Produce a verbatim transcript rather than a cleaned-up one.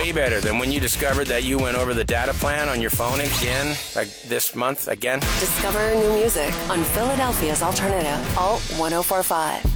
way better than when you discovered that you went over the data plan on your phone again, like this month again. Discover new music on Philadelphia's Alternative, Alt one oh four point five.